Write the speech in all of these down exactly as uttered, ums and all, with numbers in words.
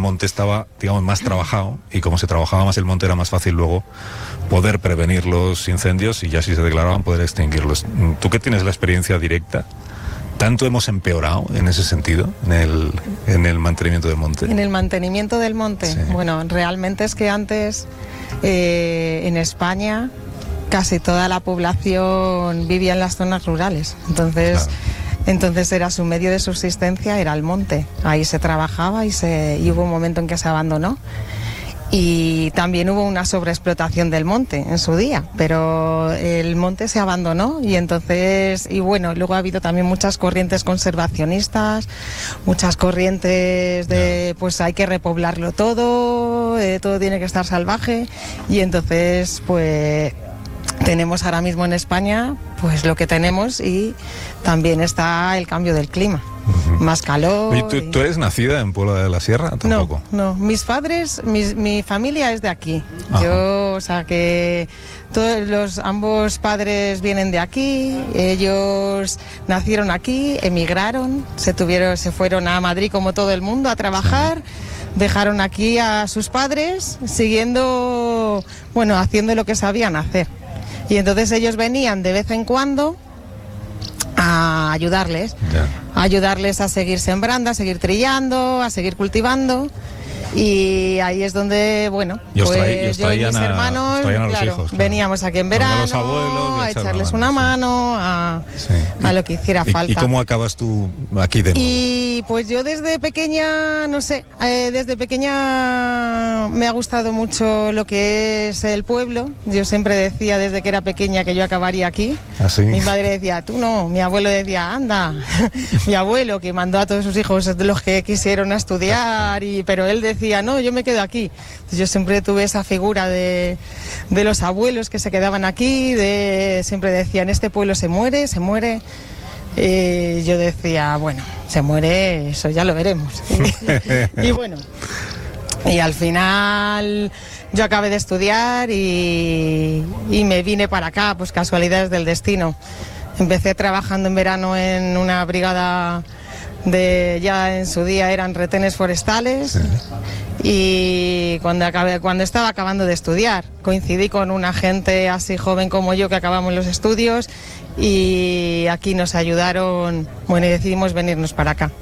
monte estaba, digamos, más trabajado, y como se trabajaba más el monte era más fácil luego poder prevenir los incendios y ya si se declaraban poder extinguirlos. ¿Tú que tienes la experiencia directa? ¿Tanto hemos empeorado en ese sentido, en el, en el mantenimiento del monte? En el mantenimiento del monte, sí. Bueno, realmente es que antes eh, en España casi toda la población vivía en las zonas rurales, entonces, claro. entonces era su medio de subsistencia, era el monte, ahí se trabajaba y, se, y hubo un momento en que se abandonó. Y también hubo una sobreexplotación del monte en su día, pero el monte se abandonó y entonces, y bueno, luego ha habido también muchas corrientes conservacionistas, muchas corrientes de, pues hay que repoblarlo todo, eh, todo tiene que estar salvaje, y entonces, pues tenemos ahora mismo en España, pues lo que tenemos, y también está el cambio del clima. Uh-huh. Más calor. ¿Y tú, y... tú eres nacida en Puebla de la Sierra? ¿Tampoco? No, no. Mis padres, mis, mi familia es de aquí. Ajá. Yo, o sea que todos los ambos padres vienen de aquí. Ellos nacieron aquí, emigraron, se tuvieron, se fueron a Madrid como todo el mundo a trabajar. Sí. Dejaron aquí a sus padres, siguiendo, bueno, haciendo lo que sabían hacer. Y entonces ellos venían de vez en cuando a ayudarles, yeah. a ayudarles a seguir sembrando, a seguir trillando, a seguir cultivando, y ahí es donde, bueno, yo pues traí, yo y mis a, hermanos, claro, hijos, claro. veníamos aquí en verano los abuelos, a echarles una mano, a, sí. a lo que hiciera ¿Y, falta. ¿Y cómo acabas tú aquí de nuevo? Y pues yo desde pequeña, no sé, eh, desde pequeña me ha gustado mucho lo que es el pueblo. Yo siempre decía desde que era pequeña que yo acabaría aquí. ¿Ah, sí? Mi madre decía, tú no, mi abuelo decía, anda. Mi abuelo, que mandó a todos sus hijos de los que quisieron a estudiar, y, pero él decía, no, yo me quedo aquí. Entonces yo siempre tuve esa figura de, de los abuelos que se quedaban aquí, de siempre decían, este pueblo se muere, se muere. Y yo decía, bueno, se muere, eso ya lo veremos. Y, y bueno, y al final yo acabé de estudiar y, y me vine para acá, pues casualidades del destino. Empecé trabajando en verano en una brigada de, ya en su día eran retenes forestales. Sí. Y cuando, acabé, cuando estaba acabando de estudiar, coincidí con una gente así joven como yo que acabamos los estudios, y aquí nos ayudaron, bueno, y decidimos venirnos para acá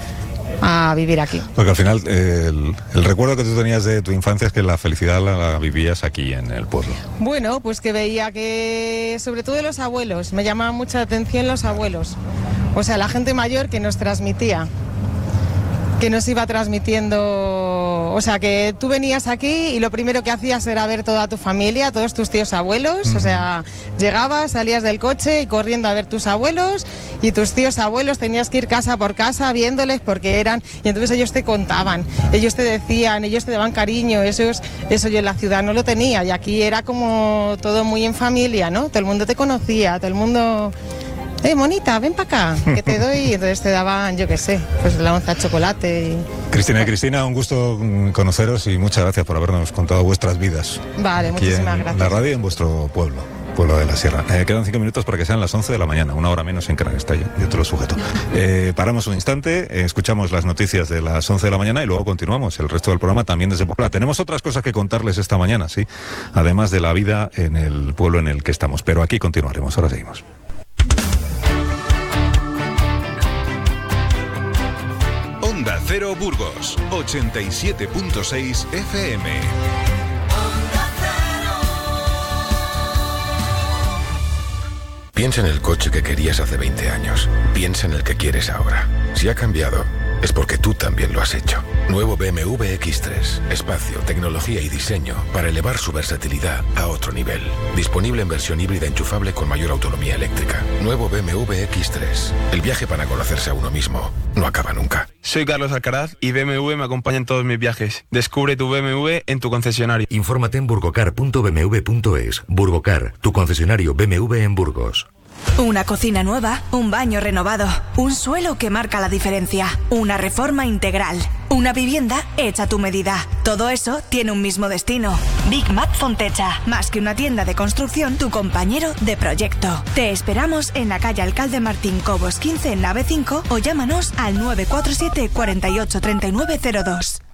a vivir aquí. Porque al final eh, el, el recuerdo que tú tenías de tu infancia es que la felicidad la, la vivías aquí en el pueblo. Bueno, pues que veía que, sobre todo de los abuelos, me llamaba mucha atención los abuelos, o sea, la gente mayor que nos transmitía, que nos iba transmitiendo, o sea, que tú venías aquí y lo primero que hacías era ver toda tu familia, todos tus tíos abuelos, uh-huh. o sea, llegabas, salías del coche y corriendo a ver tus abuelos y tus tíos abuelos, tenías que ir casa por casa viéndoles porque eran, y entonces ellos te contaban, ellos te decían, ellos te daban cariño, eso, es, eso yo en la ciudad no lo tenía, y aquí era como todo muy en familia, ¿no? Todo el mundo te conocía, todo el mundo... Eh, monita, ven para acá, que te doy. Y entonces te daban, yo qué sé, pues la onza de chocolate. Y... Cristina y Cristina, un gusto conoceros y muchas gracias por habernos contado vuestras vidas. Vale, aquí muchísimas en gracias. La radio y en vuestro pueblo, Pueblo de la Sierra. Eh, quedan cinco minutos para que sean las once de la mañana, una hora menos en Canarias, está yo, yo te lo sujeto. Eh, paramos un instante, eh, escuchamos las noticias de las once de la mañana y luego continuamos el resto del programa también desde Puebla. Tenemos otras cosas que contarles esta mañana, sí, además de la vida en el pueblo en el que estamos, pero aquí continuaremos, ahora seguimos. Onda Cero Burgos, ochenta y siete punto seis F M. Piensa en el coche que querías hace veinte años. Piensa en el que quieres ahora. Si ha cambiado, es porque tú también lo has hecho. Nuevo B M W X tres. Espacio, tecnología y diseño para elevar su versatilidad a otro nivel. Disponible en versión híbrida enchufable con mayor autonomía eléctrica. Nuevo B M W X tres. El viaje para conocerse a uno mismo no acaba nunca. Soy Carlos Alcaraz y B M W me acompaña en todos mis viajes. Descubre tu B M W en tu concesionario. Infórmate en burgocar punto b m w punto es. Burgocar, tu concesionario B M W en Burgos. Una cocina nueva, un baño renovado, un suelo que marca la diferencia, una reforma integral, una vivienda hecha a tu medida. Todo eso tiene un mismo destino. Big Mat Fontecha, más que una tienda de construcción, tu compañero de proyecto. Te esperamos en la calle Alcalde Martín Cobos quince en Nave cinco o llámanos al nueve cuatro siete, cuarenta y ocho, treinta y nueve cero dos.